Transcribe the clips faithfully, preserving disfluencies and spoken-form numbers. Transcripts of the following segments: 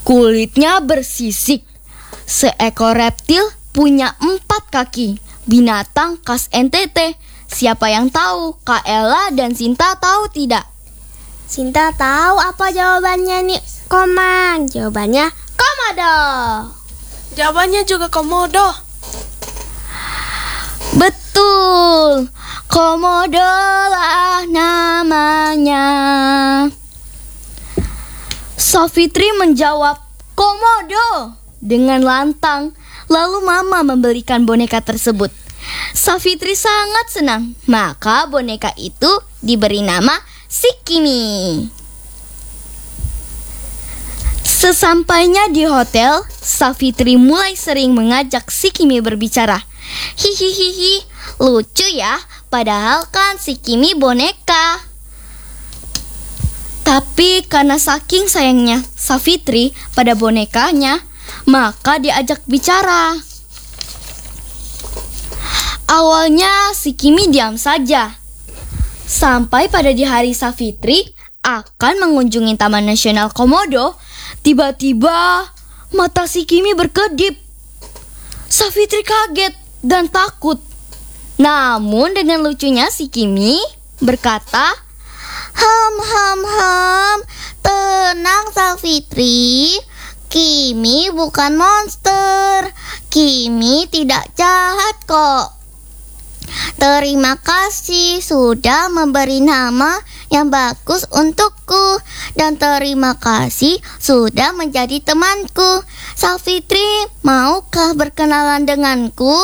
Kulitnya bersisik. Seekor reptil punya empat kaki. Binatang khas N T T. Siapa yang tahu? Kak Ella dan Sinta tahu tidak? Sinta tahu apa jawabannya nih, Komang. Jawabannya komodo. Jawabannya juga komodo. Betul, komodo lah namanya. Safitri menjawab komodo dengan lantang. Lalu mama membelikan boneka tersebut. Safitri sangat senang. Maka boneka itu diberi nama Sikimi. Sesampainya di hotel, Safitri mulai sering mengajak Sikimi berbicara. Hihihihi, lucu ya, padahal kan Sikimi boneka. Tapi karena saking sayangnya Safitri pada bonekanya, maka diajak bicara. Awalnya Sikimi diam saja. Sampai pada di hari Safitri akan mengunjungi Taman Nasional Komodo, tiba-tiba mata Sikimi berkedip. Safitri kaget dan takut. Namun dengan lucunya Sikimi berkata, "Ham ham ham, tenang Safitri. Kimi bukan monster. Kimi tidak jahat kok. Terima kasih sudah memberi nama yang bagus untukku. Dan terima kasih sudah menjadi temanku. Safitri, maukah berkenalan denganku?"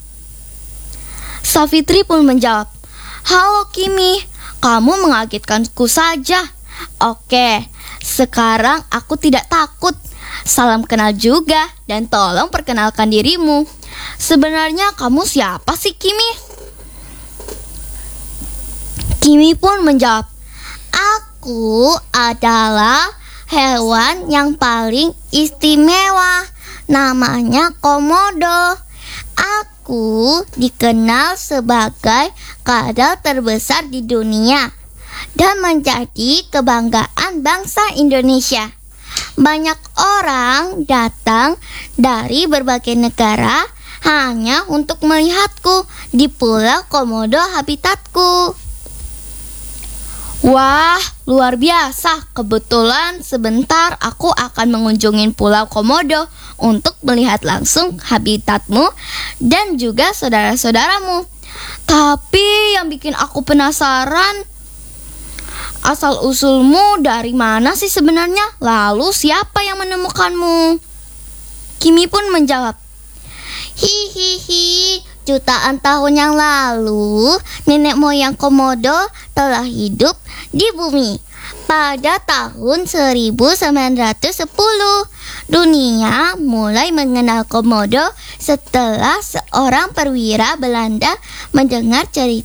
Safitri pun menjawab, "Halo Kimi, kamu mengagetkanku saja. Oke, sekarang aku tidak takut. Salam kenal juga dan tolong perkenalkan dirimu. Sebenarnya kamu siapa sih Kimi?" Kimi pun menjawab, "Aku adalah hewan yang paling istimewa. Namanya komodo. Aku dikenal sebagai kadal terbesar di dunia dan menjadi kebanggaan bangsa Indonesia. Banyak orang datang dari berbagai negara hanya untuk melihatku di Pulau Komodo habitatku." Wah, luar biasa. Kebetulan sebentar aku akan mengunjungi Pulau Komodo untuk melihat langsung habitatmu dan juga saudara-saudaramu. Tapi yang bikin aku penasaran, asal-usulmu dari mana sih sebenarnya? Lalu siapa yang menemukanmu? Kimi pun menjawab, "Hihihi, jutaan tahun yang lalu nenek moyang komodo telah hidup di bumi. Pada tahun seribu sembilan ratus sepuluh, dunia mulai mengenal komodo setelah seorang perwira Belanda mendengar cerita